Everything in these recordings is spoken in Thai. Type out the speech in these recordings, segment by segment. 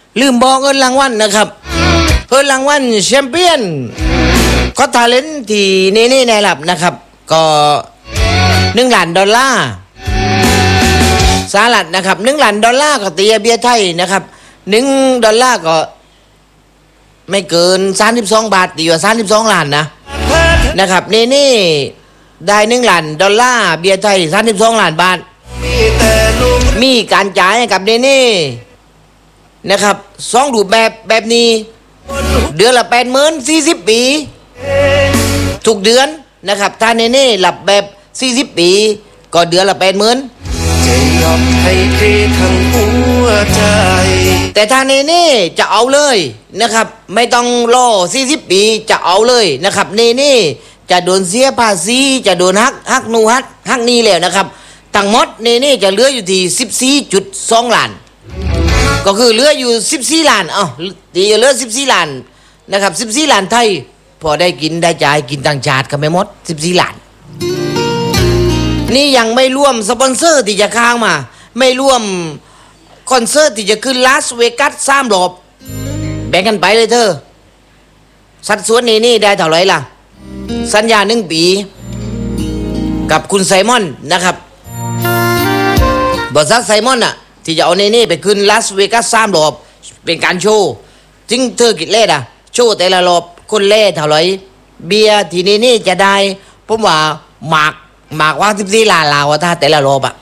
ลืมบอกเงินรางวัลนะครับเงินรางวัลแชมเปี้ยนก็ทาเลนที่นี่ในหลับนะครับก็$1,000,000สหรัฐนะครับ$1,000,000ก็ตีเบียร์ไทยนะครับ$1ก็ไม่เกิน32 บาทตีว่า32 ล้านนะครับนี่ได้$1,000,000เบียร์ไทย32 ล้านบาทมีการจ่ายให้กับนี่นะครับ2รูปแบบนี้เดือนละ80,000 40 ปีทุกเดือนนะครับถ้านี่หลับแบบ40 ปีก็เดือนละ80,000 จะยอมให้เททั้งหัวใจแต่ทางนี่จะเอาเลยนะครับไม่ต้องรอ40 ปีจะเอาเลยนะครับนี่จะโดนเสียภาษีจะโดนฮักนูฮักนี่แล้วนะครับทั้งหมดนี่จะเหลืออยู่ที่ 14.2 ล้านก็คือเหลืออยู่14 ล้านตีเหลือ14 ล้านนะครับ14 ล้านไทยพอได้กินได้จ่ายกินต่างชาติก็ไม่หมด14 ล้านนี่ยังไม่รวมสปอนเซอร์ที่จะค้างมาไม่รวมคอนเสิร์ตที่จะขึ้นลาสเวกัส3 รอบแบ่งกันไปเลยเธอสัดส่วนนี่ได้เท่าไหร่ล่ะสัญญา1 ปีกับคุณไซมอนนะครับบริษัทไซมอนที่จะเอานี่ไปขึ้นลาสเวกัส3 รอบเป็นการโชว์ถึงเธอกิจเล่โชว์แต่ละรอบคนเล่เท่าไหร่เบียร์ที่นี่จะได้ผมว่าหมากว่า14 ล้านลาวถ้าแต่ละรอบ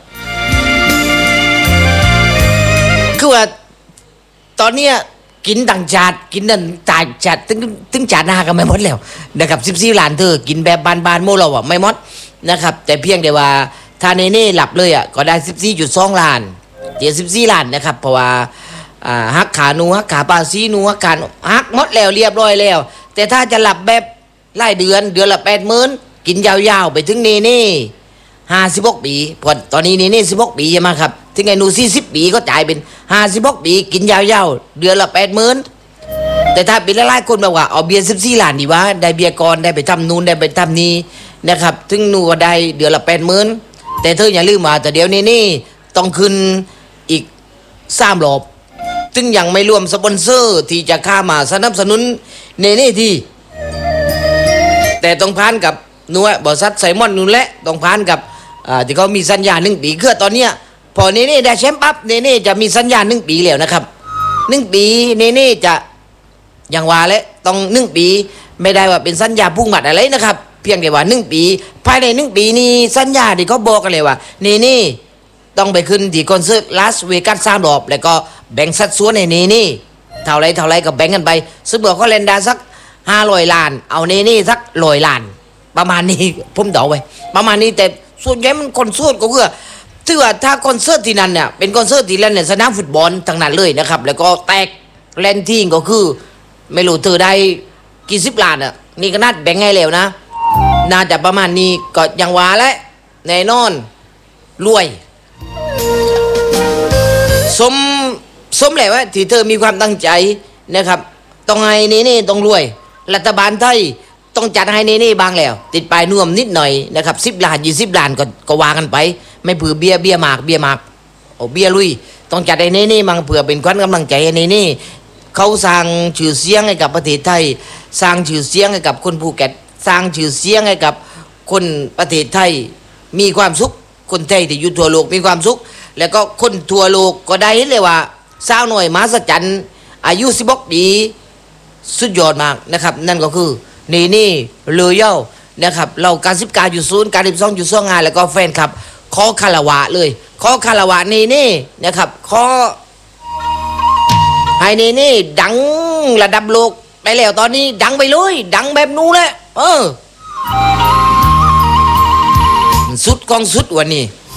คือว่าตอนเนี้ยกินต่างชาติกินนั่นต่างชาติถึงจานหน้ากันไม่หมดแล้วนะครับ14 ล้านเธอกินแบบบานๆโมเราไม่หมดนะครับแต่เพียงแต่ว่าถ้านี่หลับเลยก็ได้ 14.2 ล้านเดี๋ยว14 ล้านนะครับเพราะว่าฮักขานูฮักขาปาซีนูฮักขาฮักหมดแล้วเรียบร้อยแล้วแต่ถ้าจะหลับแบบรายเดือนละ80,000กินยาวๆไปถึงนี่56 ปีพอตอนนี้นี่16 ปีใช่ไหมครับถึงไอ้หนู40 ปีก็จ่ายเป็น56 ปีกินยาวๆเดือนละ80,000แต่ถ้าเป็นหลายๆคนบอกว่าเอาเบียร์14 ล้านดีวะได้เบียร์ก่อนได้ไปทำนู่นได้ไปทำนี้นะครับถึงหนูก็ได้เดือนละ80,000แต่เธออย่าลืมมาแต่เดี๋ยวนี่ต้องขึ้นอีก3 รอบซึ่งยังไม่รวมสปอนเซอร์ที่จะเข้ามาสนับสนุนนี่ที่แต่ต้องผ่านกับนัวบริษัทไซมอนนู่นแหละต้องผ่านกับที่เขามีสัญญา1 ปีคือตอนเนี้ยพอนี่ได้แชมป์ปั๊บนี่จะมีสัญญา1 ปีแล้วนะครับ1 ปีนี่จะอย่างว่าแล้วต้อง1 ปีไม่ได้ว่าเป็นสัญญาพุ่งหมัดอะไรนะครับเพียงแต่ว่า1 ปีภายใน1 ปีนี้สัญญาที่เขาบอกกันเลยว่านี่ต้องไปขึ้นที่คอนเสิร์ตลาสเวกัส3 รอบแล้วก็แบ่งสัดส่วนในนี่เท่าไรก็แบ่งกันไปสมมติเขาเล่นได้สัก500 ล้านเอานี่สัก100 ล้านประมาณนี้ผมเดาไว้ประมาณนี้แต่ส่วนใหญ่มันคอนเสิร์ตก็คือถือว่าถ้าคอนเสิร์ตที่นั่นเนี่ยเป็นคอนเสิร์ตที่เล่นในสนามฟุตบอลทั้งนั้นเลยนะครับแล้วก็แตกแลนทิ้งก็คือไม่รู้เธอได้กี่10 ล้านนี่ก็น่าแบ่งให้แล้วนะน่าจะประมาณนี้ก็ยังว่าและแน่นอนรวยสมแล้วว่าที่เธอมีความตั้งใจนะครับต้องให้นี่ต้องรวยรัฐบาลไทยต้องจัดให้นี่บางแล้วติดปลายน่วมนิดหน่อยนะครับ10 ล้าน20 ล้านก็วางกันไปไม่เผื่อเบียร์หมากโอ้เบียร์ลุยต้องจัดให้นี่บางเผื่อเป็นขวัญกำลังใจให้นี่เขาสร้างชื่อเสียงให้กับประเทศไทยสร้างชื่อเสียงให้กับคนภูเก็ตสร้างชื่อเสียงให้กับคนประเทศไทยมีความสุขคนไทยที่อยู่ทั่วโลกมีความสุขแล้วก็คนทั่วโลกก็ได้เห็นเลยว่าสาวหน่อยมหัศจรรย์อายุ16 ปีสุดยอดมากนะครับนั่นก็คือนี่เลยเย้านะครับเราการ19.0การ12.2งานแล้วก็แฟนครับขอคารวะเลยขอคารวะนี่นะครับขอให้นี่ดังระดับโลกไปแล้วตอนนี้ดังไปเลยดังแบบนู้นแหละสุดของสุดวันนี้